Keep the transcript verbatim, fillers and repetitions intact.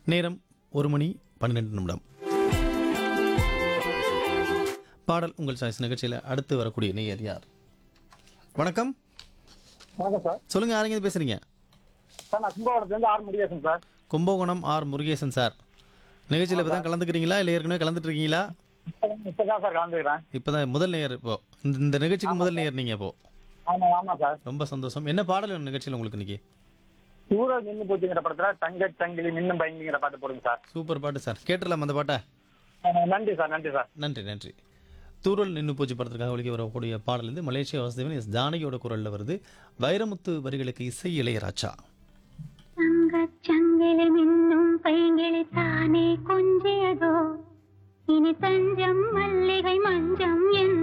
நேரம் ஒரு மணி பன்னிரெண்டு நிமிடம். பாடல் உங்கள் சாய்ஸ் நிகழ்ச்சியில் அடுத்து வரக்கூடிய நேயர் யார்? வணக்கம். வணக்கம் சார். சொல்லுங்க, யாருங்க இது பேசுறீங்க? சார் நான் கும்பகோணத்துலேருந்து R Murugesan sir. Kumbakonam R Murugesan sir. நிகழ்ச்சியில் இப்போ தான் கலந்துக்கிறீங்களா இல்லை ஏற்கனவே கலந்துட்டு இருக்கீங்களா? இப்போ தான் சார் கலந்துக்கிறேன். இப்போ தான் முதல் நேயர். இப்போ இந்த இந்த நிகழ்ச்சிக்கு முதல் நேயர் நீங்கள் இப்போ. ஆமாம் ஆமாம் சார். ரொம்ப சந்தோஷம். என்ன பாடல் வேணும் நிகழ்ச்சியில் உங்களுக்கு இன்னைக்கு? சூரஜ் நின்று போச்சுங்கிற படத்தில் தங்க சங்கிலி நின்னும் பயங்கிற பாட்டு போடுங்க சார். சூப்பர் பாட்டு சார், கேட்டுடலாம் அந்த பாட்டை. ஆ, நன்றி சார் நன்றி சார். நன்றி நன்றி. தூரல் நின்று போச்சு படத்திற்காக ஒழிக்க வரக்கூடிய பாடல் வந்து மலேசியா வாசுதேவன் எஸ் ஜானகியோட குரலில் வருது. வைரமுத்து வரிகளுக்கு இசை இளையராஜா. தங்கச் சங்கிலி மின்னும் பைங்கிளி தானே கொஞ்சியதோ இனி தஞ்சம் மல்லிகை மஞ்சம் என்